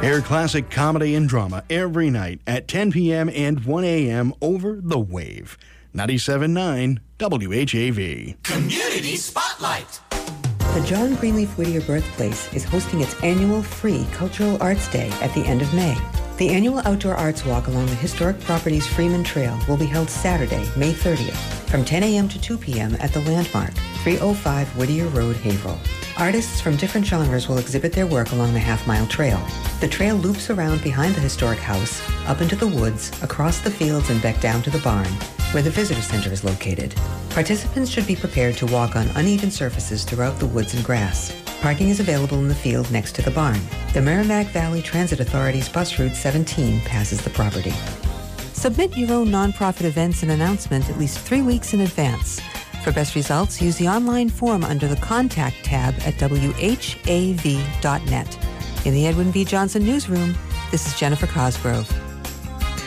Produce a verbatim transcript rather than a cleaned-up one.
Air classic comedy and drama every night at ten p.m. and one a.m. over the Wave. ninety-seven point nine W H A V. Community Spotlight. The John Greenleaf Whittier Birthplace is hosting its annual free Cultural Arts Day at the end of May. The annual outdoor arts walk along the historic property's Freeman Trail will be held Saturday, May thirtieth, from ten a.m. to two p.m. at the Landmark, three oh five Whittier Road, Haverhill. Artists from different genres will exhibit their work along the half-mile trail. The trail loops around behind the historic house, up into the woods, across the fields, and back down to the barn, where the visitor center is located. Participants should be prepared to walk on uneven surfaces throughout the woods and grass. Parking is available in the field next to the barn. The Merrimack Valley Transit Authority's Bus Route seventeen passes the property. Submit your own nonprofit events and announcement at least three weeks in advance. For best results, use the online form under the Contact tab at W H A V dot net. In the Edwin V. Johnson Newsroom, this is Jennifer Cosgrove.